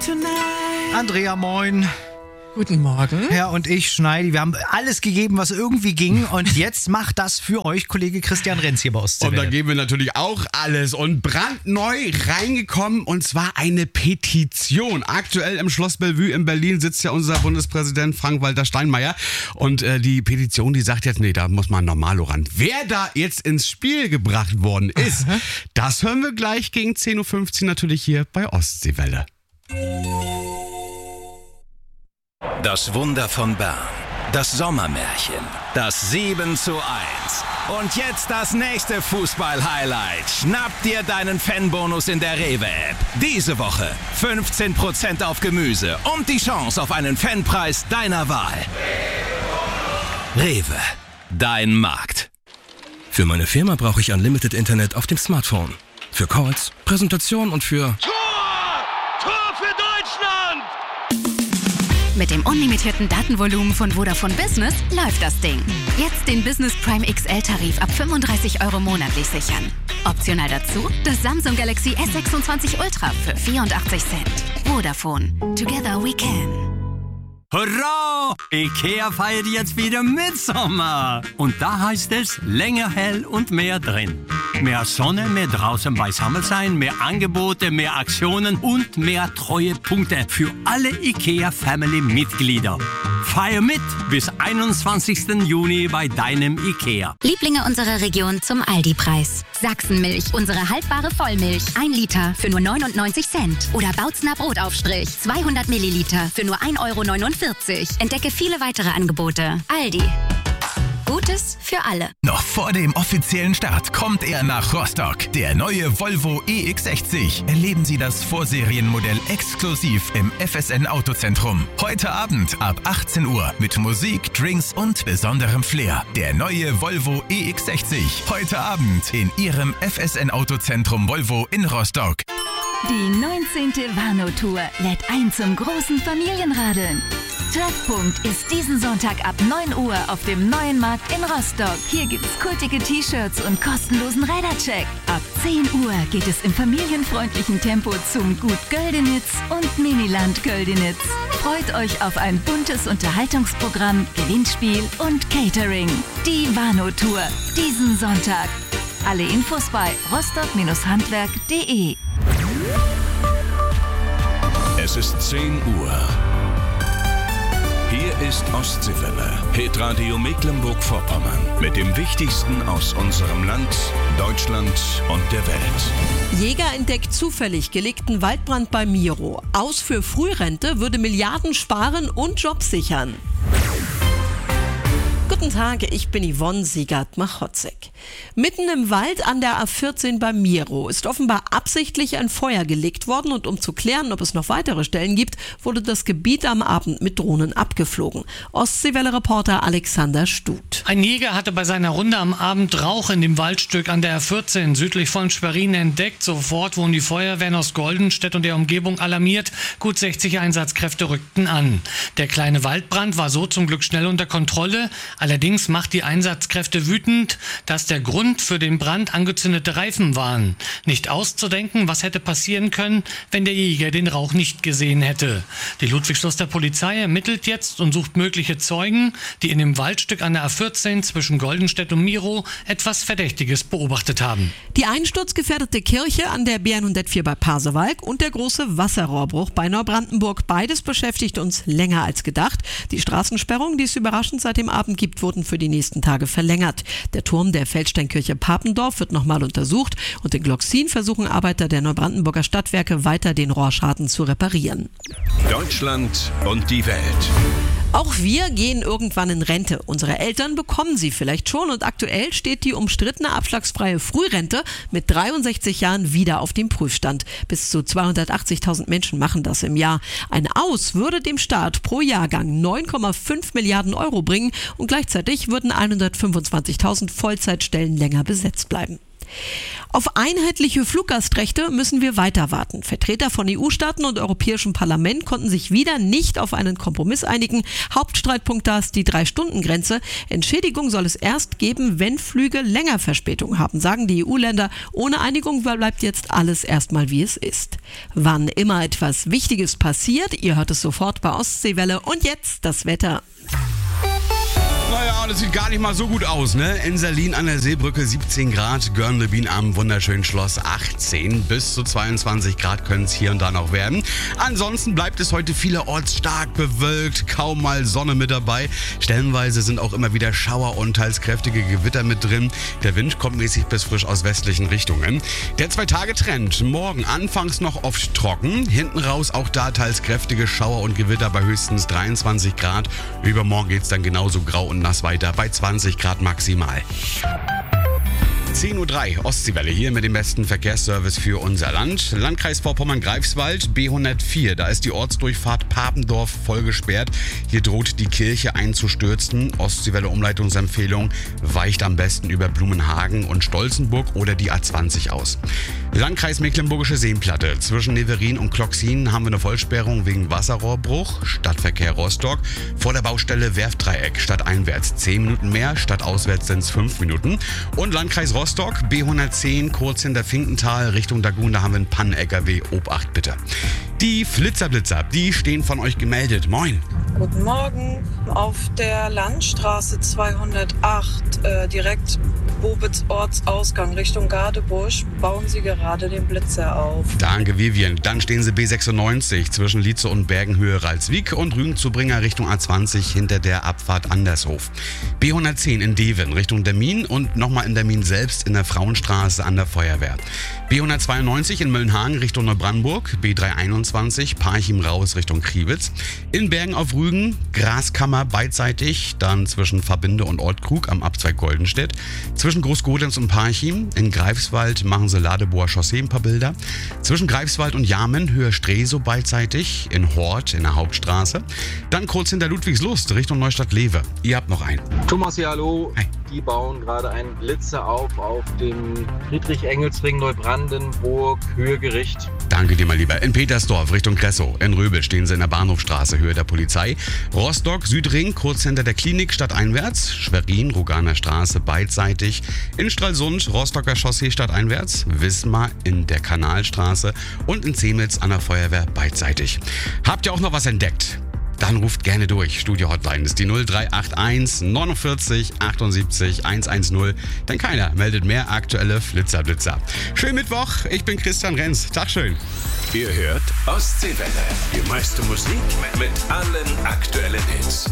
Andrea, moin. Guten Morgen. Ja, und ich, Schneidi. Wir haben alles gegeben, was irgendwie ging. Und jetzt macht das für euch Kollege Christian Renz hier bei Ostseewelle. Und da geben wir natürlich auch alles. Und brandneu reingekommen, und zwar eine Petition. Aktuell im Schloss Bellevue in Berlin sitzt ja unser Bundespräsident Frank-Walter Steinmeier. Und die Petition, die sagt jetzt, nee, da muss man Normalo ran. Wer da jetzt ins Spiel gebracht worden ist, das hören wir gleich gegen 10.15 Uhr natürlich hier bei Ostseewelle. Das Wunder von Bern, das Sommermärchen, das 7:1. Und jetzt das nächste Fußball-Highlight. Schnapp dir deinen Fanbonus in der Rewe-App. Diese Woche 15% auf Gemüse und die Chance auf einen Fanpreis deiner Wahl. Rewe, dein Markt. Für meine Firma brauche ich Unlimited Internet auf dem Smartphone. Für Calls, Präsentation und für... Tor für Deutschland! Mit dem unlimitierten Datenvolumen von Vodafone Business läuft das Ding. Jetzt den Business Prime XL-Tarif ab 35 € monatlich sichern. Optional dazu das Samsung Galaxy S26 Ultra für 84 Cent. Vodafone. Together we can. Hurra! IKEA feiert jetzt wieder Mitsommer. Und da heißt es länger hell und mehr drin. Mehr Sonne, mehr draußen beisammen sein, mehr Angebote, mehr Aktionen und mehr Treuepunkte für alle IKEA-Family-Mitglieder. Feier mit bis 21. Juni bei deinem IKEA. Lieblinge unserer Region zum Aldi-Preis. Sachsenmilch, unsere haltbare Vollmilch. 1 Liter für nur 99 Cent. Oder Bautzner Brotaufstrich, 200 Milliliter für nur 1,49 €. Entdecke viele weitere Angebote. Aldi. Gutes für alle. Noch vor dem offiziellen Start kommt er nach Rostock. Der neue Volvo EX60. Erleben Sie das Vorserienmodell exklusiv im FSN Autozentrum. Heute Abend ab 18 Uhr mit Musik, Drinks und besonderem Flair. Der neue Volvo EX60. Heute Abend in Ihrem FSN Autozentrum Volvo in Rostock. Die 19. Warnow-Tour lädt ein zum großen Familienradeln. Treffpunkt ist diesen Sonntag ab 9 Uhr auf dem Neuen Markt in Rostock. Hier gibt's kultige T-Shirts und kostenlosen Rädercheck. Ab 10 Uhr geht es im familienfreundlichen Tempo zum Gut Göldenitz und Miniland Göldenitz. Freut euch auf ein buntes Unterhaltungsprogramm, Gewinnspiel und Catering. Die Warnow-Tour diesen Sonntag. Alle Infos bei rostock-handwerk.de. Es ist 10 Uhr. Hier ist Ostseewelle, Hitradio Mecklenburg-Vorpommern. Mit dem Wichtigsten aus unserem Land, Deutschland und der Welt. Jäger entdeckt zufällig gelegten Waldbrand bei Miro. Aus für Frührente würde Milliarden sparen und Jobs sichern. Guten Tag, ich bin Yvonne Siegert-Machotzek. Mitten im Wald an der A14 bei Miro ist offenbar absichtlich ein Feuer gelegt worden und um zu klären, ob es noch weitere Stellen gibt, wurde das Gebiet am Abend mit Drohnen abgeflogen. Ostseewelle-Reporter Alexander Stut. Ein Jäger hatte bei seiner Runde am Abend Rauch in dem Waldstück an der A14 südlich von Schwerin entdeckt. Sofort wurden die Feuerwehren aus Goldenstedt und der Umgebung alarmiert. Gut 60 Einsatzkräfte rückten an. Der kleine Waldbrand war so zum Glück schnell unter Kontrolle. Allerdings macht die Einsatzkräfte wütend, dass der Grund für den Brand angezündete Reifen waren. Nicht auszudenken, was hätte passieren können, wenn der Jäger den Rauch nicht gesehen hätte. Die Ludwigslustrer Polizei ermittelt jetzt und sucht mögliche Zeugen, die in dem Waldstück an der A14 zwischen Goldenstedt und Miro etwas Verdächtiges beobachtet haben. Die einsturzgefährdete Kirche an der B104 bei Pasewalk und der große Wasserrohrbruch bei Neubrandenburg. Beides beschäftigt uns länger als gedacht. Die Straßensperrung, die es überraschend seit dem Abend gibt, wurden für die nächsten Tage verlängert. Der Turm der Feldsteinkirche Papendorf wird nochmal untersucht und in Glocksin versuchen Arbeiter der Neubrandenburger Stadtwerke weiter den Rohrschaden zu reparieren. Deutschland und die Welt. Auch wir gehen irgendwann in Rente. Unsere Eltern bekommen sie vielleicht schon und aktuell steht die umstrittene abschlagsfreie Frührente mit 63 Jahren wieder auf dem Prüfstand. Bis zu 280.000 Menschen machen das im Jahr. Ein Aus würde dem Staat pro Jahrgang 9,5 Milliarden € bringen und gleichzeitig würden 125.000 Vollzeitstellen länger besetzt bleiben. Auf einheitliche Fluggastrechte müssen wir weiter warten. Vertreter von EU-Staaten und Europäischem Parlament konnten sich wieder nicht auf einen Kompromiss einigen. Hauptstreitpunkt da ist die 3-Stunden-Grenze. Entschädigung soll es erst geben, wenn Flüge länger Verspätung haben, sagen die EU-Länder. Ohne Einigung bleibt jetzt alles erstmal wie es ist. Wann immer etwas Wichtiges passiert, ihr hört es sofort bei Ostseewelle. Und jetzt das Wetter. Naja, das sieht gar nicht mal so gut aus, ne? In Salin an der Seebrücke 17 Grad, Görnlebien am wunderschönen Schloss 18. Bis zu 22 Grad können es hier und da noch werden. Ansonsten bleibt es heute vielerorts stark bewölkt, kaum mal Sonne mit dabei. Stellenweise sind auch immer wieder Schauer und teils kräftige Gewitter mit drin. Der Wind kommt mäßig bis frisch aus westlichen Richtungen. Der 2-Tage-Trend, morgen anfangs noch oft trocken, hinten raus auch da teils kräftige Schauer und Gewitter bei höchstens 23 Grad. Übermorgen geht es dann genauso grau und nass weiter bei 20 Grad maximal. 10.03 Uhr, Ostseewelle hier mit dem besten Verkehrsservice für unser Land. Landkreis Vorpommern-Greifswald, B104, da ist die Ortsdurchfahrt Papendorf voll gesperrt. Hier droht die Kirche einzustürzen. Ostseewelle-Umleitungsempfehlung, weicht am besten über Blumenhagen und Stolzenburg oder die A20 aus. Landkreis Mecklenburgische Seenplatte, zwischen Neverin und Kloxin haben wir eine Vollsperrung wegen Wasserrohrbruch. Stadtverkehr Rostock, vor der Baustelle Werftdreieck, stadteinwärts 10 Minuten mehr, stadtauswärts sind es 5 Minuten. Und Landkreis Rostock, B110, kurz hinter Finkental, Richtung Dagun, da haben wir einen Pannen-LKW, Obacht bitte. Die Flitzerblitzer, die stehen von euch gemeldet. Moin. Guten Morgen. Auf der Landstraße 208, direkt Bobitz Ortsausgang Richtung Gadebusch, bauen sie gerade den Blitzer auf. Danke, Vivian. Dann stehen sie B96 zwischen Lietze und Bergenhöhe Ralswiek und Rügen-Zubringer Richtung A20 hinter der Abfahrt Andershof. B110 in Deven Richtung Dermin und nochmal in Dermin selbst in der Frauenstraße an der Feuerwehr. B192 in Möllenhagen Richtung Neubrandenburg, B321 Parchim raus Richtung Kriwitz. In Bergen auf Rügen, Graskammer beidseitig, dann zwischen Verbinde und Ortkrug am Abzweig Goldenstedt. Zwischen Großgodenz und Parchim, in Greifswald machen sie Ladeboer Chaussee ein paar Bilder. Zwischen Greifswald und Jarmen, Höhe Stresow beidseitig, in Hort in der Hauptstraße. Dann kurz hinter Ludwigslust Richtung Neustadt-Lewe. Ihr habt noch einen. Thomas hier, hallo. Hi. Die bauen gerade einen Blitzer auf dem Friedrich-Engels-Ring Neubrandenburg, Höhegericht. Danke dir mal lieber. In Petersdorf Richtung Krесsow. In Röbel stehen sie in der Bahnhofstraße, Höhe der Polizei. Rostock, Südring, kurz hinter der Klinik, stadteinwärts. Schwerin, Roganer Straße, beidseitig. In Stralsund, Rostocker Chaussee, stadteinwärts. Wismar in der Kanalstraße. Und in Zemitz an der Feuerwehr, beidseitig. Habt ihr auch noch was entdeckt? Dann ruft gerne durch. Studio-Hotline ist die 0381 49 78 110. Denn keiner meldet mehr aktuelle Flitzerblitzer. Schönen Mittwoch, ich bin Christian Renz. Tag schön. Ihr hört Ostseewelle. Die meiste Musik mit allen aktuellen Hits.